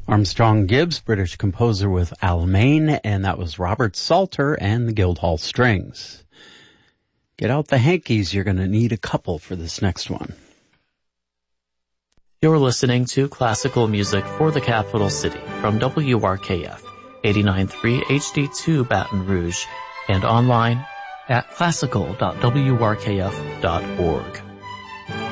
Armstrong Gibbs, British composer with Alamein, and that was Robert Salter and the Guildhall Strings. Get out the hankies, you're going to need a couple for this next one. You're listening to classical music for the capital city from WRKF 89.3 HD2 Baton Rouge and online at classical.wrkf.org.